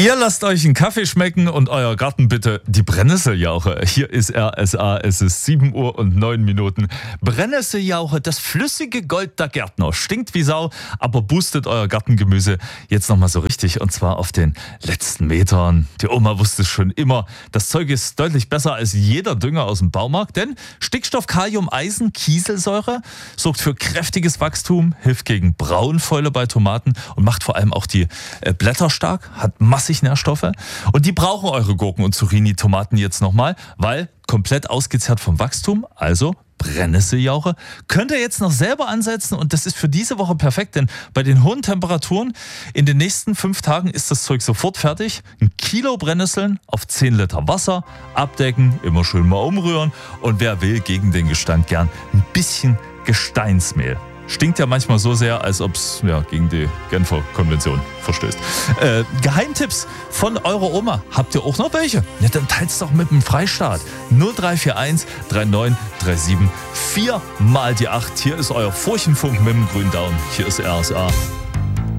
Ihr lasst euch einen Kaffee schmecken und euer Garten bitte die Brennnesseljauche. Hier ist RSA, es ist 7 Uhr und 9 Minuten. Brennnesseljauche, das flüssige Gold der Gärtner. Stinkt wie Sau, aber boostet euer Gartengemüse jetzt nochmal so richtig. Und zwar auf den letzten Metern. Die Oma wusste es schon immer. Das Zeug ist deutlich besser als jeder Dünger aus dem Baumarkt. Denn Stickstoff, Kalium, Eisen, Kieselsäure sorgt für kräftiges Wachstum, hilft gegen Braunfäule bei Tomaten und macht vor allem auch die Blätter stark, hat massig Nährstoffe. Und die brauchen eure Gurken und Zucchini-Tomaten jetzt nochmal, weil komplett ausgezehrt vom Wachstum, also Brennnesseljauche, könnt ihr jetzt noch selber ansetzen und das ist für diese Woche perfekt, denn bei den hohen Temperaturen in den nächsten 5 Tagen ist das Zeug sofort fertig. 1 Kilo Brennnesseln auf 10 Liter Wasser, abdecken, immer schön mal umrühren und wer will, gegen den Gestank gern ein bisschen Gesteinsmehl. Stinkt ja manchmal so sehr, als ob es gegen die Genfer Konvention verstößt. Geheimtipps von eurer Oma. Habt ihr auch noch welche? Ja, dann teilt's doch mit dem Freistaat. 0341 3937 4 mal die 8. Hier ist euer Furchenfunk mit dem grünen Daumen. Hier ist RSA.